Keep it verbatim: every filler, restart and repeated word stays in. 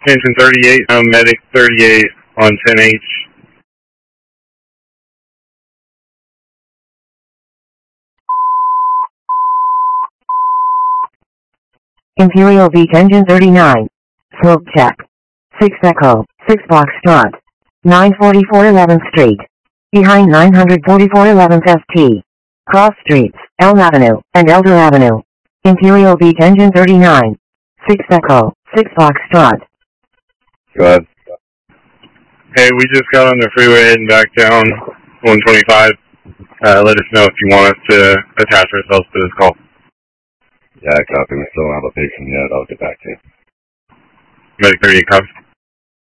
Engine thirty-eight, um, Medic thirty-eight on ten H. Imperial Beach Engine thirty-nine. Smoke check. six Echo, six Foxtrot. nine forty-four eleventh Street. Behind nine forty-four eleventh F T. Cross Streets, Elm Avenue, and Elder Avenue. Imperial Beach Engine thirty-nine. six Echo, six Foxtrot. Go ahead. Hey, we just got on the freeway heading back down one twenty-five. Uh, let us know if you want us to attach ourselves to this call. Yeah, copy. We still don't have a patient yet. I'll get back to you. Medic thirty-eight, copy.